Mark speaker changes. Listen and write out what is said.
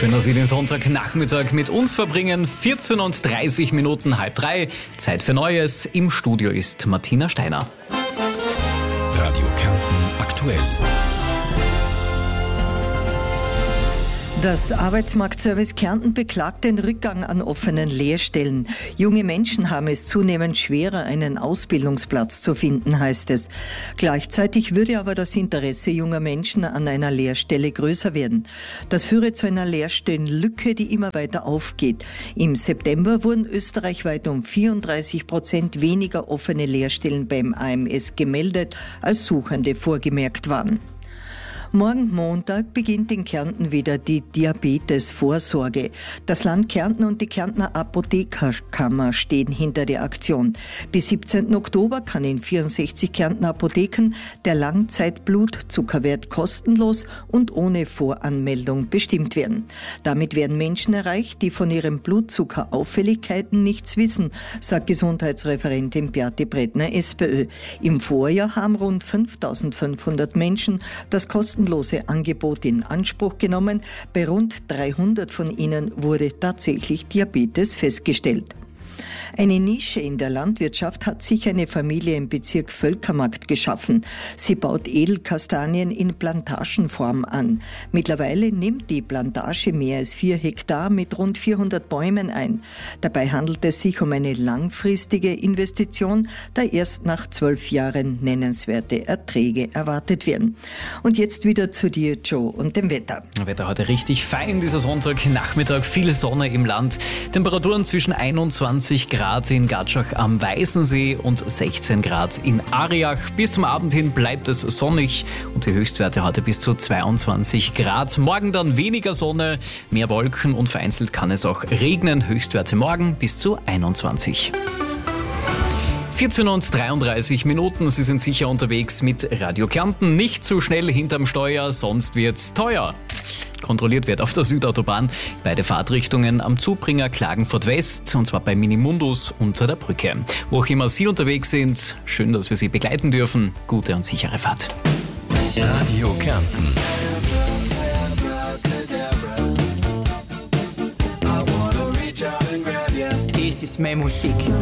Speaker 1: Schön, dass Sie den Sonntagnachmittag mit uns verbringen. 14:30 Minuten, 2:30. Zeit für Neues. Im Studio ist Martina Steiner.
Speaker 2: Radio Kärnten aktuell.
Speaker 3: Das Arbeitsmarktservice Kärnten beklagt den Rückgang an offenen Lehrstellen. Junge Menschen haben es zunehmend schwerer, einen Ausbildungsplatz zu finden, heißt es. Gleichzeitig würde aber das Interesse junger Menschen an einer Lehrstelle größer werden. Das führe zu einer Lehrstellenlücke, die immer weiter aufgeht. Im September wurden österreichweit um 34% weniger offene Lehrstellen beim AMS gemeldet, als Suchende vorgemerkt waren. Morgen Montag beginnt in Kärnten wieder die Diabetesvorsorge. Das Land Kärnten und die Kärntner Apothekerkammer stehen hinter der Aktion. Bis 17. Oktober kann in 64 Kärntner Apotheken der Langzeitblutzuckerwert kostenlos und ohne Voranmeldung bestimmt werden. Damit werden Menschen erreicht, die von ihren Blutzuckerauffälligkeiten nichts wissen, sagt Gesundheitsreferentin Beate Brettner, SPÖ. Im Vorjahr haben rund 5.500 Menschen das kostenlose Angebot in Anspruch genommen. Bei rund 300 von ihnen wurde tatsächlich Diabetes festgestellt. Eine Nische in der Landwirtschaft hat sich eine Familie im Bezirk Völkermarkt geschaffen. Sie baut Edelkastanien in Plantagenform an. Mittlerweile nimmt die Plantage mehr als 4 Hektar mit rund 400 Bäumen ein. Dabei handelt es sich um eine langfristige Investition, da erst nach 12 Jahren nennenswerte Erträge erwartet werden. Und jetzt wieder zu dir, Joe, und dem Wetter.
Speaker 1: Wetter heute richtig fein, dieser Sonntagnachmittag. Viel Sonne im Land. Temperaturen zwischen 21 Grad in Gatschach am Weißensee und 16 Grad in Ariach. Bis zum Abend hin bleibt es sonnig und die Höchstwerte heute bis zu 22 Grad. Morgen dann weniger Sonne, mehr Wolken und vereinzelt kann es auch regnen. Höchstwerte morgen bis zu 21. 14:33 Minuten. Sie sind sicher unterwegs mit Radio Kärnten. Nicht zu schnell hinterm Steuer, sonst wird's teuer. Kontrolliert wird auf der Südautobahn beide Fahrtrichtungen am Zubringer Klagenfurt West, und zwar bei Minimundus unter der Brücke. Wo auch immer Sie unterwegs sind, schön, dass wir Sie begleiten dürfen. Gute und sichere Fahrt.
Speaker 2: Radio Kärnten.
Speaker 4: Das ist meine Musik.